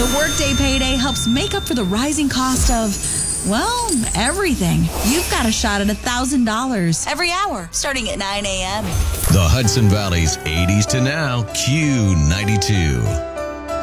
The Workday payday helps make up for the rising cost of, well, everything. You've got a shot at $1,000 every hour starting at 9 a.m. The Hudson Valley's 80s to now Q92.